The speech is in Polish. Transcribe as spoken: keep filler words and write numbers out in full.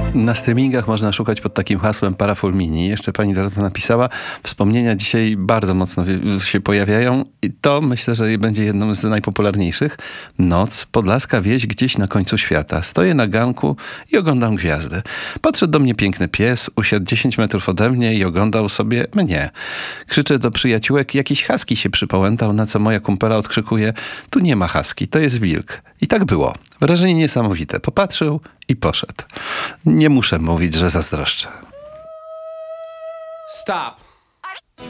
Na streamingach można szukać pod takim hasłem Paraful Mini. Jeszcze pani Dorota napisała, wspomnienia dzisiaj bardzo mocno się pojawiają i to myślę, że będzie jedną z najpopularniejszych. Noc, podlaska wieś gdzieś na końcu świata. Stoję na ganku i oglądam gwiazdy. Podszedł do mnie piękny pies, usiadł dziesięć metrów ode mnie i oglądał sobie mnie. Krzyczę do przyjaciółek, jakiś husky się przypałętał, na co moja kumpela odkrzykuje, tu nie ma husky, to jest wilk. I tak było. Wrażenie niesamowite. Popatrzył i poszedł. Nie muszę mówić, że zazdroszczę. Stop.